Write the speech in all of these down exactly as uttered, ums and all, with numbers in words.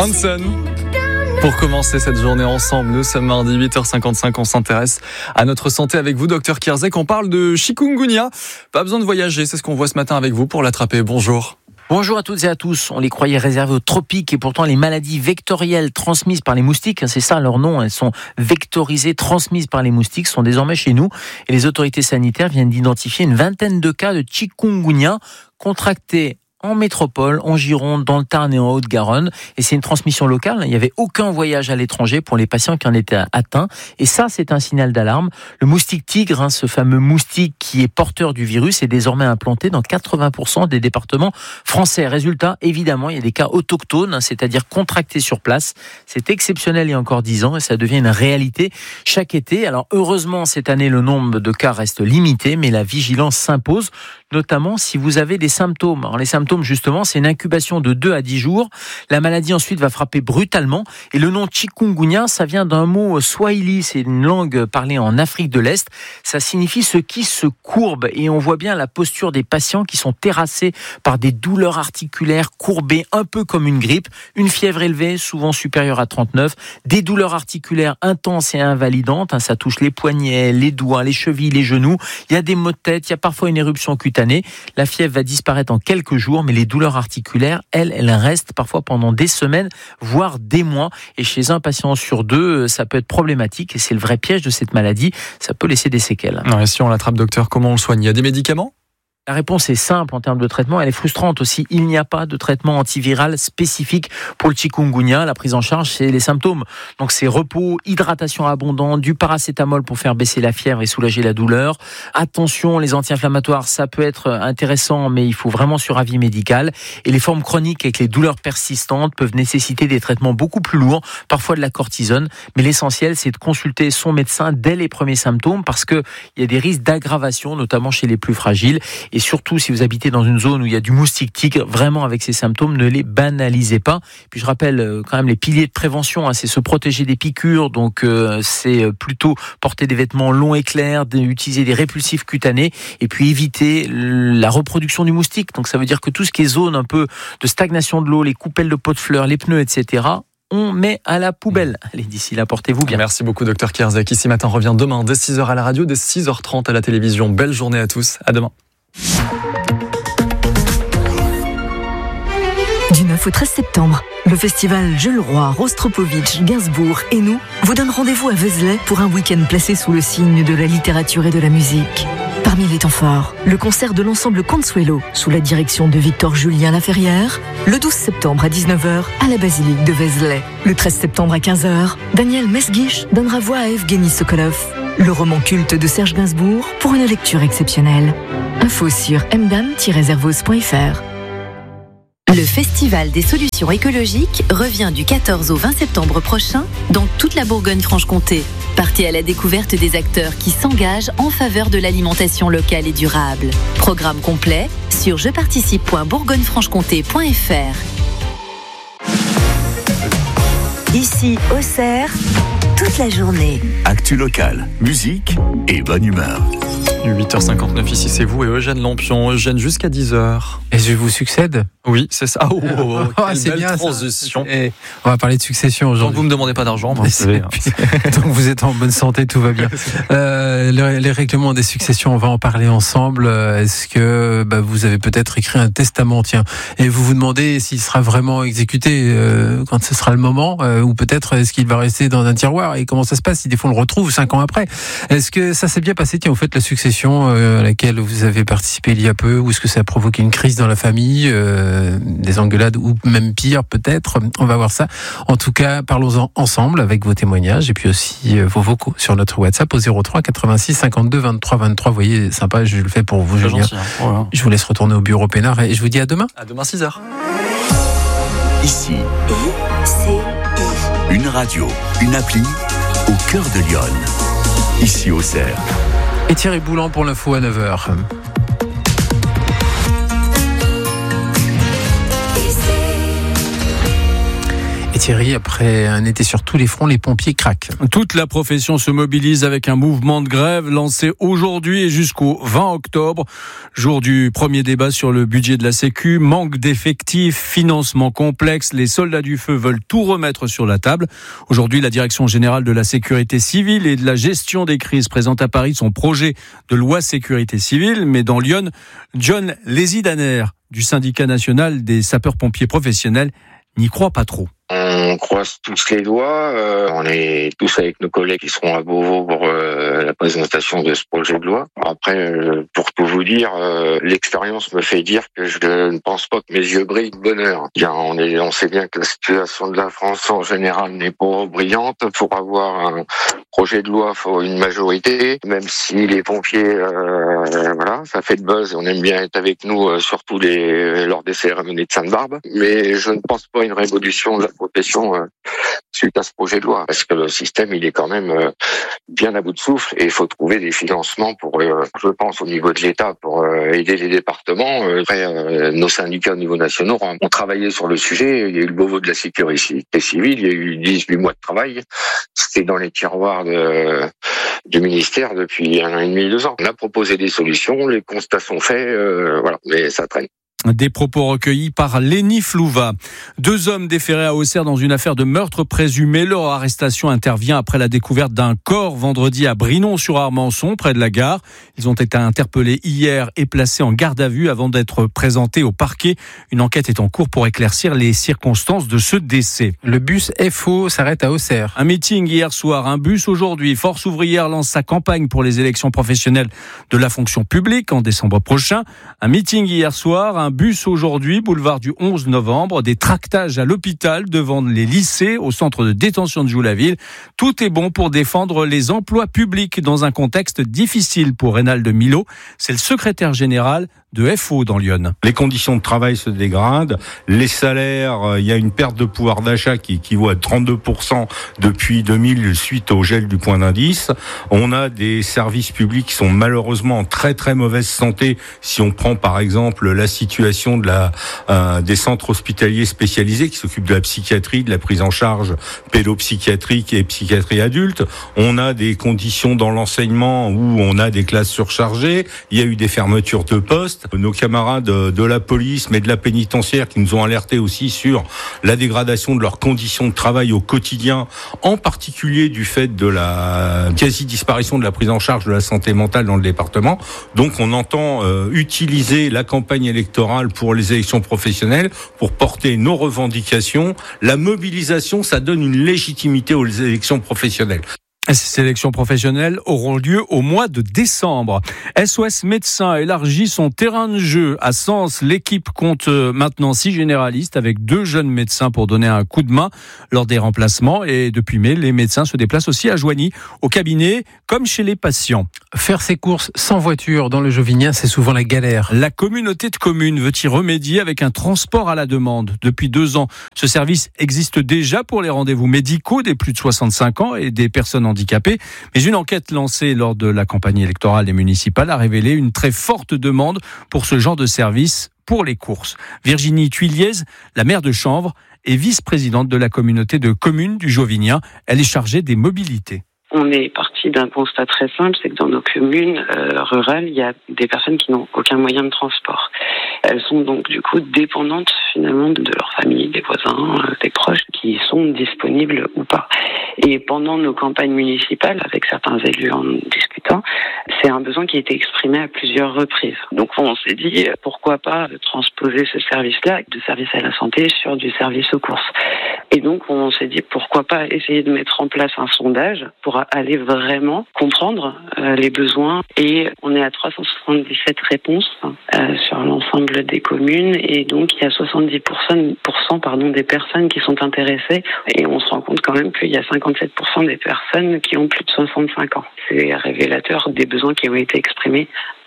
Hanson. Pour commencer cette journée ensemble, nous sommes mardi huit heures cinquante-cinq, on s'intéresse à notre santé avec vous, docteur Kierzek. On parle de chikungunya. Pas besoin de voyager, c'est ce qu'on voit ce matin avec vous pour l'attraper. Bonjour. Bonjour à toutes et à tous. On les croyait réservées aux tropiques et pourtant les maladies vectorielles transmises par les moustiques, c'est ça leur nom, elles sont vectorisées, transmises par les moustiques, sont désormais chez nous. Et les autorités sanitaires viennent d'identifier une vingtaine de cas de chikungunya contractés en métropole, en Gironde, dans le Tarn et en Haute-Garonne. Et c'est une transmission locale. Il n'y avait aucun voyage à l'étranger pour les patients qui en étaient atteints. Et ça, c'est un signal d'alarme. Le moustique tigre, hein, ce fameux moustique qui est porteur du virus, est désormais implanté dans quatre-vingts pour cent des départements français. Résultat, évidemment, il y a des cas autochtones, hein, c'est-à-dire contractés sur place. C'est exceptionnel il y a encore dix ans et ça devient une réalité chaque été. Alors, heureusement, cette année, le nombre de cas reste limité, mais la vigilance s'impose, notamment si vous avez des symptômes. Alors, les symptômes, justement, c'est une incubation de deux à dix jours. La maladie ensuite va frapper brutalement. Et le nom chikungunya, ça vient d'un mot swahili, c'est une langue parlée en Afrique de l'Est. Ça signifie ce qui se courbe. Et on voit bien la posture des patients qui sont terrassés par des douleurs articulaires courbées, un peu comme une grippe. Une fièvre élevée, souvent supérieure à trente-neuf. Des douleurs articulaires intenses et invalidantes. Ça touche les poignets, les doigts, les chevilles, les genoux. Il y a des maux de tête, il y a parfois une éruption cutanée. La fièvre va disparaître en quelques jours, mais les douleurs articulaires, elles, elles restent parfois pendant des semaines, voire des mois. Et chez un patient sur deux, ça peut être problématique. Et c'est le vrai piège de cette maladie. Ça peut laisser des séquelles. Non, et si on l'attrape, docteur, comment on le soigne ? Il y a des médicaments ? La réponse est simple en termes de traitement, elle est frustrante aussi. Il n'y a pas de traitement antiviral spécifique pour le chikungunya. La prise en charge, c'est les symptômes. Donc c'est repos, hydratation abondante, du paracétamol pour faire baisser la fièvre et soulager la douleur. Attention, les anti-inflammatoires, ça peut être intéressant, mais il faut vraiment sur avis médical. Et les formes chroniques avec les douleurs persistantes peuvent nécessiter des traitements beaucoup plus lourds, parfois de la cortisone. Mais l'essentiel, c'est de consulter son médecin dès les premiers symptômes parce qu'il y a des risques d'aggravation, notamment chez les plus fragiles. Et surtout, si vous habitez dans une zone où il y a du moustique tigre, vraiment avec ces symptômes, ne les banalisez pas. Puis je rappelle quand même les piliers de prévention, hein, c'est se protéger des piqûres, donc euh, c'est plutôt porter des vêtements longs et clairs, utiliser des répulsifs cutanés, et puis éviter la reproduction du moustique. Donc ça veut dire que tout ce qui est zone un peu de stagnation de l'eau, les coupelles de pots de fleurs, les pneus, et cetera, on met à la poubelle. Allez, d'ici là, portez-vous bien. Merci beaucoup, docteur Kierzek. Ici Matin revient demain dès six heures à la radio, dès six heures trente à la télévision. Belle journée à tous. À demain. Du neuf au treize septembre, le festival Jules Roy, Rostropovitch, Gainsbourg et nous vous donne rendez-vous à Vézelay pour un week-end placé sous le signe de la littérature et de la musique. Parmi les temps forts, le concert de l'ensemble Consuelo sous la direction de Victor Julien Laferrière, le douze septembre à dix-neuf heures à la basilique de Vézelay. Le treize septembre à quinze heures, Daniel Mesguich donnera voix à Evgeny Sokolov, le roman culte de Serge Gainsbourg, pour une lecture exceptionnelle. Info sur m d a m tiret zervos point f r. Le Festival des solutions écologiques revient du quatorze au vingt septembre prochain dans toute la Bourgogne-Franche-Comté. Partez à la découverte des acteurs qui s'engagent en faveur de l'alimentation locale et durable. Programme complet sur je participe point bourgogne franche comté point f r. Ici, Auxerre, toute la journée. Actu locale, musique et bonne humeur. huit heures cinquante-neuf, ici c'est vous et Eugène Lampion. Eugène, jusqu'à dix heures. Et je vous succède ? Oui, c'est ça. Oh, oh, oh, oh quelle c'est belle bien transition. Et on va parler de succession aujourd'hui. Donc vous me demandez pas d'argent, moi, vous savez, hein. Donc vous êtes en bonne santé, tout va bien. Euh, les, les règlements des successions, on va en parler ensemble. Est-ce que bah, vous avez peut-être écrit un testament, tiens, et vous vous demandez s'il sera vraiment exécuté euh, quand ce sera le moment, euh, ou peut-être est-ce qu'il va rester dans un tiroir, et comment ça se passe si des fois on le retrouve cinq ans après. Est-ce que ça s'est bien passé, tiens, vous faites la succession euh, à laquelle vous avez participé il y a peu, ou est-ce que ça a provoqué une crise dans la famille, euh, des engueulades, ou même pire peut-être? On va voir ça. En tout cas, parlons-en ensemble avec vos témoignages et puis aussi euh, vos vocaux sur notre WhatsApp au zéro trois quatre-vingt-six cinquante-deux vingt-trois vingt-trois. Vous voyez, sympa, je le fais pour vous, Julien. Gentil, hein. Voilà. Je vous laisse retourner au bureau peinard et je vous dis à demain. À demain six heures. Ici, I C I. une radio, une appli au cœur de Lyon. Ici, Auxerre. Et Thierry Boulan pour l'info à neuf heures. Thierry, après un été sur tous les fronts, les pompiers craquent. Toute la profession se mobilise avec un mouvement de grève lancé aujourd'hui et jusqu'au vingt octobre. Jour du premier débat sur le budget de la Sécu. Manque d'effectifs, financement complexe. Les soldats du feu veulent tout remettre sur la table. Aujourd'hui, la Direction générale de la sécurité civile et de la gestion des crises présente à Paris son projet de loi sécurité civile. Mais dans Lyon, John Lézy-Daner du syndicat national des sapeurs-pompiers professionnels n'y croit pas trop. On croise tous les doigts, euh, on est tous avec nos collègues qui seront à Beauvau pour euh, la présentation de ce projet de loi. Après, euh, pour tout vous dire, euh, l'expérience me fait dire que je ne pense pas que mes yeux brillent de bonheur. Bien, on, est, on sait bien que la situation de la France en général n'est pas brillante. Pour avoir un projet de loi, il faut une majorité, même si les pompiers, euh, voilà, ça fait le buzz, on aime bien être avec nous, euh, surtout les, lors des cérémonies de Sainte-Barbe. Mais je ne pense pas à une révolution de la profession euh, suite à ce projet de loi, parce que le système il est quand même euh, bien à bout de souffle et il faut trouver des financements pour, euh, je pense au niveau de l'État pour euh, aider les départements. Après, euh, nos syndicats au niveau national ont, ont travaillé sur le sujet. Il y a eu le Beauvau de la sécurité civile, il y a eu dix-huit mois de travail. C'était dans les tiroirs de, du ministère depuis un an et demi, deux ans. On a proposé des solutions, les constats sont faits, euh, voilà, mais ça traîne. Des propos recueillis par Léni Flouva. Deux hommes déférés à Auxerre dans une affaire de meurtre présumé. Leur arrestation intervient après la découverte d'un corps vendredi à Brinon-sur-Armançon, près de la gare. Ils ont été interpellés hier et placés en garde à vue avant d'être présentés au parquet. Une enquête est en cours pour éclaircir les circonstances de ce décès. Le bus F O s'arrête à Auxerre. Un meeting hier soir, un bus aujourd'hui. Force ouvrière lance sa campagne pour les élections professionnelles de la fonction publique en décembre prochain. Un meeting hier soir, un bus aujourd'hui, boulevard du onze novembre, des tractages à l'hôpital devant les lycées, au centre de détention de Joux-la-Ville. Tout est bon pour défendre les emplois publics dans un contexte difficile pour Reynald Milot. C'est le secrétaire général de F O dans Lyon. Les conditions de travail se dégradent, les salaires, il y a une perte de pouvoir d'achat qui équivaut à trente-deux pour cent depuis deux mille suite au gel du point d'indice. On a des services publics qui sont malheureusement en très très mauvaise santé. Si on prend par exemple la situation de la euh, des centres hospitaliers spécialisés qui s'occupent de la psychiatrie, de la prise en charge pédopsychiatrique et psychiatrie adulte, on a des conditions dans l'enseignement où on a des classes surchargées, il y a eu des fermetures de postes. Nos camarades de la police, mais de la pénitentiaire, qui nous ont alertés aussi sur la dégradation de leurs conditions de travail au quotidien, en particulier du fait de la quasi-disparition de la prise en charge de la santé mentale dans le département. Donc on entend euh, utiliser la campagne électorale pour les élections professionnelles pour porter nos revendications. La mobilisation, ça donne une légitimité aux élections professionnelles. Ces élections professionnelles auront lieu au mois de décembre. S O S Médecins élargit son terrain de jeu. À Sens, l'équipe compte maintenant six généralistes avec deux jeunes médecins pour donner un coup de main lors des remplacements. Et depuis mai, les médecins se déplacent aussi à Joigny, au cabinet, comme chez les patients. Faire ses courses sans voiture dans le Jovinien, c'est souvent la galère. La communauté de communes veut y remédier avec un transport à la demande. Depuis deux ans, ce service existe déjà pour les rendez-vous médicaux des plus de soixante-cinq ans et des personnes handicapés. Mais une enquête lancée lors de la campagne électorale des municipales a révélé une très forte demande pour ce genre de service pour les courses. Virginie Tuiliez, la maire de Chanvre, est vice-présidente de la communauté de communes du Jovinien. Elle est chargée des mobilités. On est parti d'un constat très simple, c'est que dans nos communes euh, rurales, il y a des personnes qui n'ont aucun moyen de transport. Elles sont donc du coup dépendantes finalement de leur famille, des voisins, euh, des proches qui sont disponibles ou pas. Et pendant nos campagnes municipales, avec certains élus en discutant, c'est un besoin qui a été exprimé à plusieurs reprises. Donc on s'est dit, pourquoi pas transposer ce service-là, de service à la santé, sur du service aux courses. Et donc on s'est dit, pourquoi pas essayer de mettre en place un sondage pour aller vraiment comprendre euh, les besoins. Et on est à trois cent soixante-dix-sept réponses euh, sur l'ensemble des communes. Et donc il y a soixante-dix pour cent pardon, des personnes qui sont intéressées. Et on se rend compte quand même qu'il y a cinquante-sept pour cent des personnes qui ont plus de soixante-cinq ans. C'est révélateur des besoins qui ont été exprimés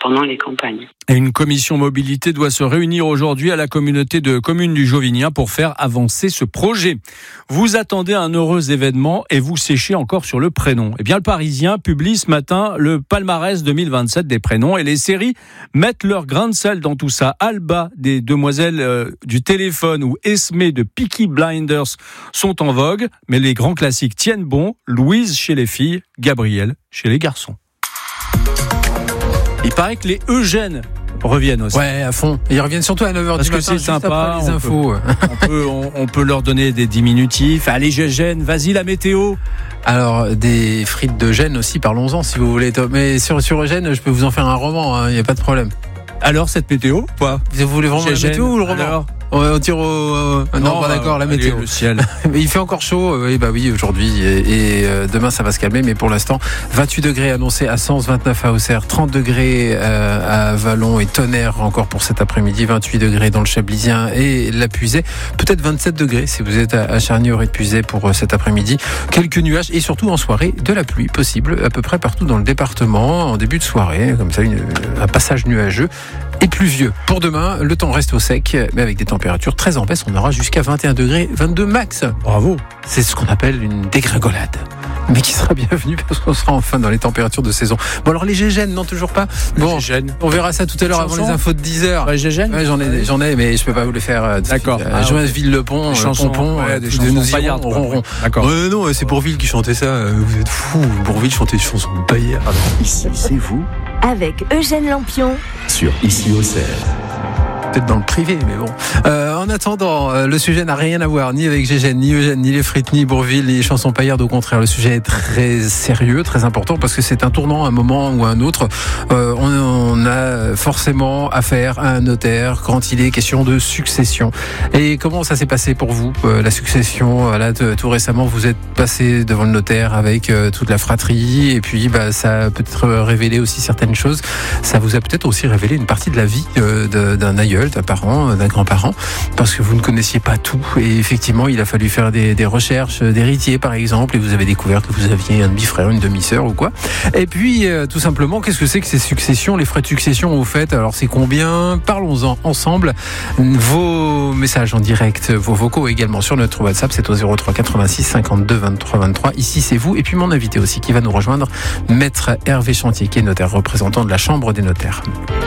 pendant les campagnes. Et une commission mobilité doit se réunir aujourd'hui à la communauté de communes du Jovinien pour faire avancer ce projet. Vous attendez un heureux événement et vous séchez encore sur le prénom. Eh bien, le Parisien publie ce matin le palmarès deux mille vingt-sept des prénoms et les séries mettent leur grain de sel dans tout ça. Alba des Demoiselles euh, du téléphone ou Esmé de Peaky Blinders sont en vogue, mais les grands classiques tiennent bon. Louise chez les filles, Gabriel chez les garçons. Il paraît que les Eugène reviennent aussi. Ouais, à fond. Ils reviennent surtout à neuf heures Parce du que matin, c'est juste sympa, après les on infos. On peut, on, on peut leur donner des diminutifs. Allez, Eugène, vas-y la météo. Alors, des frites de Gênes aussi, parlons-en si vous voulez. Mais sur, sur Eugène, je peux vous en faire un roman, il hein, n'y a pas de problème. Alors, cette météo, quoi? Vous voulez vraiment la météo ou le roman? Alors on tire au... Euh, non, non, pas d'accord, la météo. Allez, le ciel. Mais il fait encore chaud, oui, bah oui, aujourd'hui. Et, et euh, demain, ça va se calmer. Mais pour l'instant, vingt-huit degrés annoncés à Sens, vingt-neuf à Auxerre, trente degrés euh, à Vallon et Tonnerre encore pour cet après-midi, vingt-huit degrés dans le Chablisien et la Puisée. Peut-être vingt-sept degrés si vous êtes à, à Charnier et Puisée pour euh, cet après-midi. Quelques nuages et surtout en soirée, de la pluie possible à peu près partout dans le département en début de soirée. Comme ça, une, un passage nuageux et pluvieux. Pour demain, le temps reste au sec, mais avec des températures très en baisse. On aura jusqu'à vingt et un degrés, vingt-deux max. Bravo. C'est ce qu'on appelle une dégringolade. Mais qui sera bienvenue parce qu'on sera enfin dans les températures de saison. Bon, alors les Gégènes, non, toujours pas. Bon, on verra ça tout à l'heure avant les infos de dix heures. Ouais, Gégènes ouais, j'en ai, j'en ai, mais je peux pas vous les faire. D'accord. Ah, Joinville-le-Pont, des chansons, Pompon, ouais, des de chansons nous paillardes. ronron. D'accord. Euh, non, c'est Bourville qui chantait ça. Vous êtes fous. Bourville chantait des chansons paillardes. Ici, c'est vous. Avec Eugène Lampion. Sur Ici Auxerre. Peut-être dans le privé, mais bon. Euh, en attendant, euh, le sujet n'a rien à voir ni avec Gégène, ni Eugène, ni les frites, ni Bourville, ni les chansons paillardes. Au contraire, le sujet est très sérieux, très important, parce que c'est un tournant, un moment ou un autre. Euh, on, on a forcément affaire à un notaire quand il est question de succession. Et comment ça s'est passé pour vous, euh, la succession? Là, t- tout récemment, vous êtes passé devant le notaire avec euh, toute la fratrie, et puis bah, ça a peut-être révélé aussi certaines choses. Ça vous a peut-être aussi révélé une partie de la vie euh, de, d'un aïeul, d'un parent, d'un grand-parent, parce que vous ne connaissiez pas tout. Et effectivement, il a fallu faire des, des recherches d'héritiers, par exemple, et vous avez découvert que vous aviez un demi-frère, une demi-sœur ou quoi. Et puis, euh, tout simplement, qu'est-ce que c'est que ces successions, les frais de succession, au fait? Alors, c'est combien? Parlons-en ensemble. Vos messages en direct, vos vocaux également sur notre WhatsApp, c'est au zéro trois quatre-vingt-six cinquante-deux vingt-trois vingt-trois. Ici, c'est vous. Et puis, mon invité aussi qui va nous rejoindre, Maître Hervé Chantier, qui est notaire représentant de la Chambre des notaires.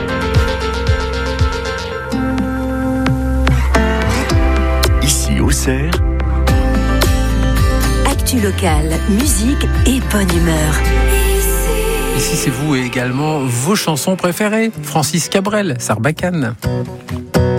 Auxerre. Actu locale, musique et bonne humeur. Ici, c'est vous et également vos chansons préférées. Francis Cabrel, Sarbacane.